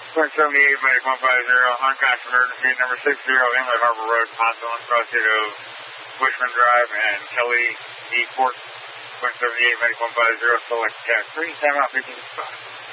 Point 78, Medic 150, uncontact emergency, number 60, Inlet Harbor Road, Ponce, cross to Bushman Drive and Kelly East Port. Point 78, Medic 150, select cat 3, time out 15 spot.